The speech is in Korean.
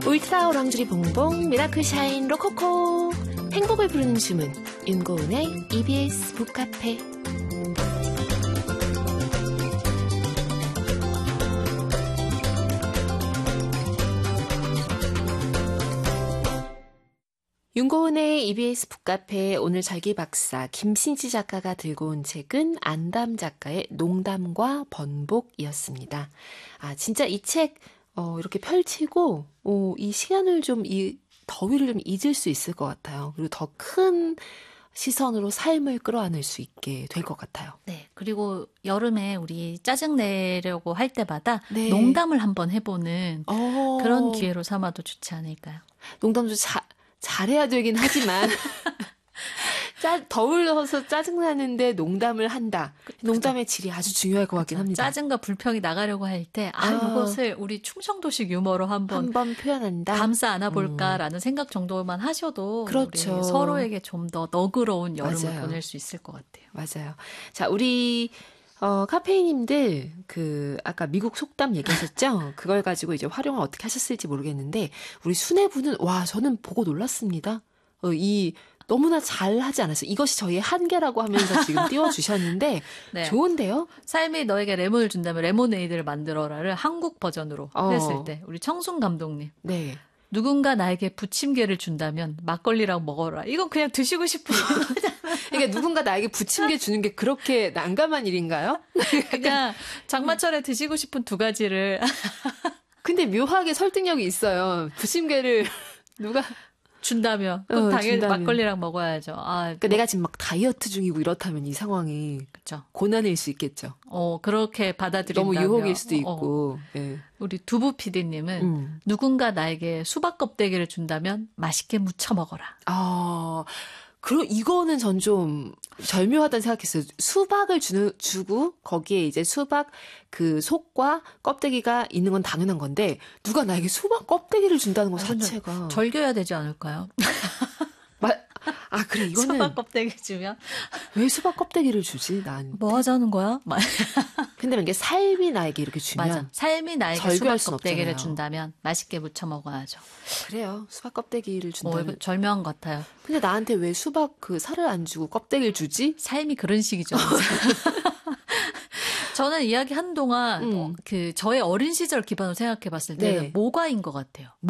울트라 오랑주리 봉봉 미라클 샤인 로코코 행복을 부르는 주문 윤고은의 EBS 북카페. 윤고은의 EBS 북카페 오늘 절기박사 김신지 작가가 들고 온 책은 안담 작가의 농담과 번복이었습니다. 아 진짜 이 책 이렇게 펼치고 이 시간을 좀 이 더위를 좀 잊을 수 있을 것 같아요. 그리고 더 큰 시선으로 삶을 끌어안을 수 있게 될 것 같아요. 네. 그리고 여름에 우리 짜증 내려고 할 때마다 네. 농담을 한번 해보는 그런 기회로 삼아도 좋지 않을까요? 농담도 잘해야 되긴 하지만 더울러서 짜증나는데 농담을 한다. 농담의 질이 아주 중요할 것 같긴 합니다. 짜증과 불평이 나가려고 할 때 이것을 우리 충청도식 유머로 한번 표현한다. 감싸 안아볼까라는 생각 정도만 하셔도 그렇죠. 우리 서로에게 좀 더 너그러운 여름을 맞아요. 보낼 수 있을 것 같아요. 맞아요. 자, 우리 카페인님들 아까 미국 속담 얘기하셨죠? 그걸 가지고 이제 활용을 어떻게 하셨을지 모르겠는데 우리 수뇌부는 저는 보고 놀랐습니다. 너무나 잘 하지 않았어요. 이것이 저희의 한계라고 하면서 지금 띄워주셨는데 네. 좋은데요? 삶이 너에게 레몬을 준다면 레모네이드를 만들어라를 한국 버전으로 했을 때 우리 청순 감독님. 네. 누군가 나에게 부침개를 준다면 막걸리랑 먹어라. 이건 그냥 드시고 싶은 그러니까 누군가 나에게 부침개 주는 게 그렇게 난감한 일인가요? 그냥 장마철에 드시고 싶은 두 가지를. 근데 묘하게 설득력이 있어요. 부침개를 누가 준다면 그럼 당연히 준다면. 막걸리랑 먹어야죠. 그러니까 내가 지금 막 다이어트 중이고 이렇다면 이 상황이 그렇죠. 고난일 수 있겠죠. 그렇게 받아들인다면 너무 유혹일 수도 있고. 예. 우리 두부 PD님은 누군가 나에게 수박 껍데기를 준다면 맛있게 무쳐 먹어라. 그리고 이거는 전 좀 절묘하다는 생각했어요. 수박을 주고 거기에 이제 수박 그 속과 껍데기가 있는 건 당연한 건데 누가 나에게 수박 껍데기를 준다는 것 자체가 절겨야 되지 않을까요? 그래 이거는 수박 껍데기 주면 왜 수박 껍데기를 주지? 난 뭐 하자는 거야? 근데 만약에 삶이 나에게 이렇게 주면 맞아. 삶이 나에게 절교할 수박 껍데기를 준다면 맛있게 무쳐 먹어야죠. 그래요. 수박 껍데기를 준다면 이거 절묘한 것 같아요. 근데 나한테 왜 수박 그 살을 안 주고 껍데기를 주지? 삶이 그런 식이죠. 저는 이야기 한동안 저의 어린 시절 기반으로 생각해 봤을 때는 네. 모과인 것 같아요.